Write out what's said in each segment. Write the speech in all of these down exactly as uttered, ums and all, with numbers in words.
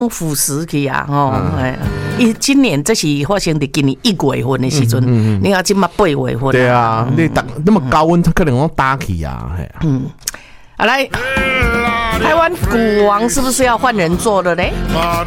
腐蚀去啊！吼、哦，哎、嗯，伊今年这是发生伫今年一月份的时阵，嗯嗯嗯、你看今嘛八月份、啊。 对啊，嗯、你打那么高温，它可能要打起啊。 嗯，好来，台湾股王是不是要换人做了嘞？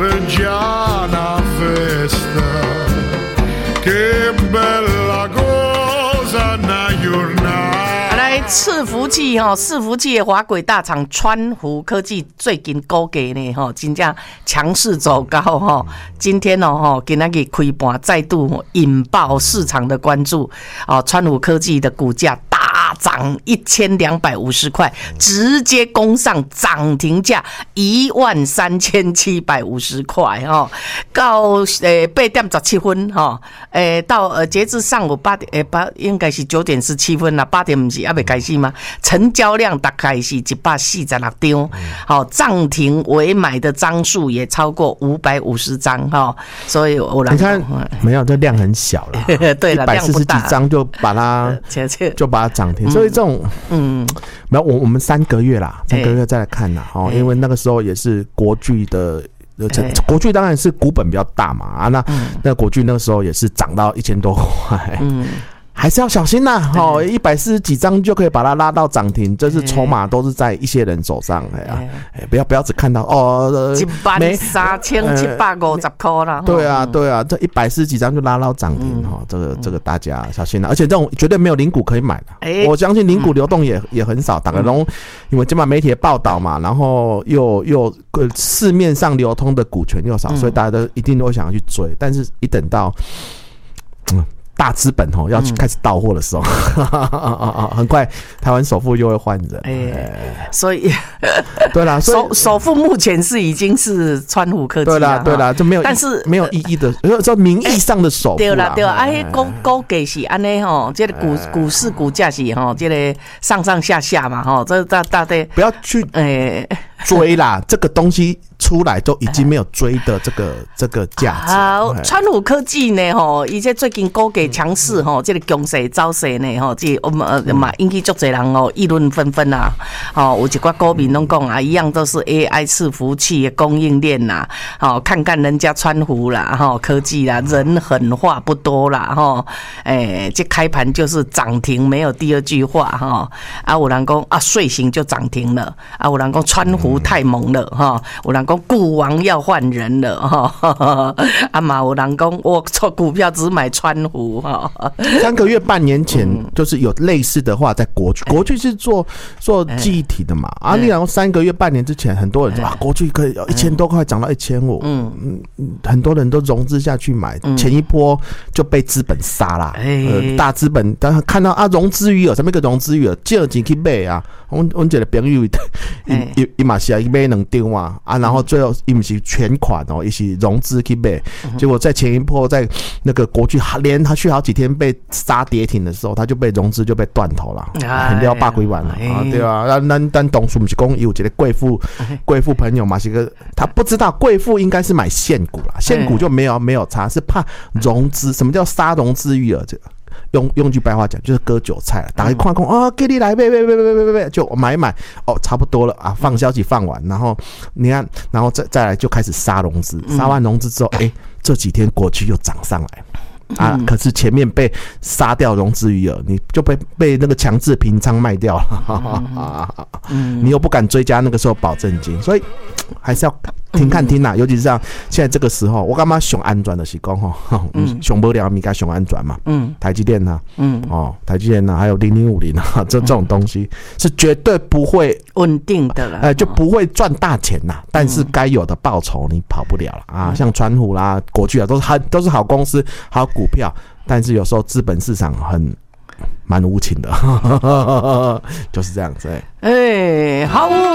伺服器哈，伺服器的滑轨大厂川湖科技最近股价呢哈，真正强势走高哈。今天哦哈，今仔日开盘再度引爆市场的关注哦，川湖科技的股价大涨一千两百五十块，直接攻上涨停价一万三千七百五十块哈，到呃八点十七分哈，诶到呃截至上午八点诶八应该是九点十七分啦，八点不是还没开始吗？成交量大概是一百四十六张，好涨停委买的张数也超过五百五十张哈，所以我你看没有，这量很小了， 对了， 一百四十几张就把它就把它涨停，所以这种嗯，没有我我们三个月啦，三个月再来看啦，哦，因为那个时候也是国巨的。国巨当然是股本比较大嘛啊，那那国巨那个时候也是涨到一千多块，嗯，还是要小心呐，哦，一百四十几张就可以把它拉到涨停，这是筹码都是在一些人手上，哎呀，哎，不要不要只看到哦， 一万三千七百五十块啦， 对啊对啊，这一百四十几张就拉到涨停哈，这个这个大家小心了，而且这种绝对没有零股可以买的，我相信零股流动也也很少，大概都因为今晚媒体的报道嘛，然后又又。市面上流通的股权又少，所以大家都一定都会想要去追，但是一等到嗯大资本吼要去开始到货的时候，嗯、很快台湾首富又会换人， 哎，所以对啦， 首首富目前是已经是川湖科技对啦对啦，就没有， 但是没有意义的，叫名义上的首富对啦对啦，啊，迄股股价是安尼吼，这个股股市股价是吼，这个上上下下嘛吼，这大大概不要去哎追啦，这个东西。出来都已经没有追的这个这个价值。 好，川湖科技呢，吼，而且最近股价强势，吼，这个强势走势呢，吼，这我们呃嘛引起足侪人哦议论纷纷啊。哦，有一寡股民拢讲啊，一样都是 A I 伺服器的供应链呐。好，看看人家川湖啦，哈，科技啦，人狠话不多啦，哈，哎，这开盘就是涨停，没有第二句话哈。啊，有人讲啊，睡醒就涨停了。啊，有人讲川湖太猛了哈，有人讲。股王要换人了哈，啊嘛有人讲我做股票只买川湖哈。 三个月半年前就是有类似的话在国巨，国巨是做做记忆体的嘛，啊，你然后三个月半年之前很多人说啊，国巨可以一千多块涨到一千五，嗯嗯，很多人都融资下去买，前一波就被资本杀啦，呃，大资本当看到啊融资余额，什么个融资余额，借钱去买啊，我我一个朋友，伊伊嘛是啊，伊买两张啊，啊然后。最后，伊不是全款哦，一起融资去买，结果在前一波，在那个国巨连他去好几天被杀跌停的时候，他就被融资就被断头了，很掉八几万了啊，对啊，那那但董事不是讲有这个贵妇贵妇朋友嘛，是个他不知道贵妇应该是买现股啦，现股就没有没有差，是怕融资。什么叫杀融资余额？这个。用用句白话讲，就是割韭菜了。打开看看啊，给你来，别别别别别别，就买买哦，差不多了啊。放消息放完，然后你看，然后再再来就开始杀融资，杀完融资之后，哎、欸，这几天国巨又涨上来。啊！可是前面被杀掉融资余额，你就被被那个强制平仓卖掉了，嗯、你又不敢追加那个时候保证金，所以还是要听看听啦。尤其是像现在这个时候，我干嘛熊安转的是讲吼，熊不了米该熊安转嘛，嗯，台积电呐，嗯，哦，台积电呐，还有零零五零啊，这这种东西是绝对不会稳定的了， 哎、呃，就不会赚大钱呐。但是该有的报酬你跑不了了啊，像川湖啦、国巨啊，都是好都是好公司、好股票，但是有时候资本市场很蛮无情的，就是这样子、欸。哎、 欸，好。